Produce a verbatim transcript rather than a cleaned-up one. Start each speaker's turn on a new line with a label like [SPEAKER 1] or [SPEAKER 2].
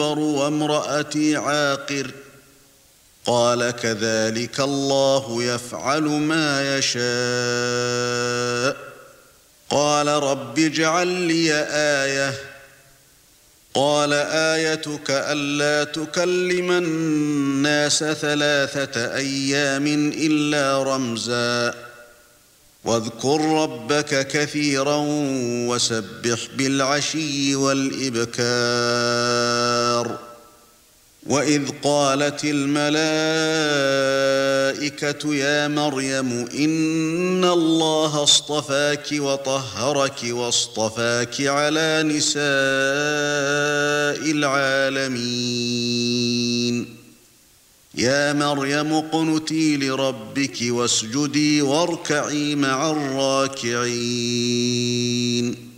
[SPEAKER 1] وامرأتي عاقر قال كذلك الله يفعل ما يشاء قال رب اجعل لي آية قال آيتك ألا تكلم الناس ثلاثة أيام إلا رمزا واذكر ربك كثيرا وسبح بالعشي والإبكار وإذ قالت الملائكة يا مريم إن الله اصطفاك وطهرك واصطفاك على نساء العالمين يا مريم اقنتي لربك واسجدي واركعي مع الراكعين